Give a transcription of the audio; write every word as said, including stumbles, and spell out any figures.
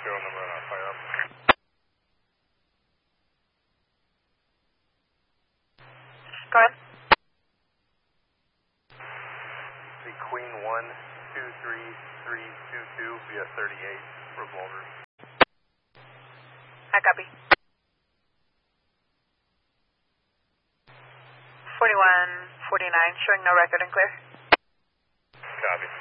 Serial number on fire up. Go ahead. The Queen one two three three two two via thirty-eight revolver. I copy. forty-one forty-nine, showing no record and clear. Copy.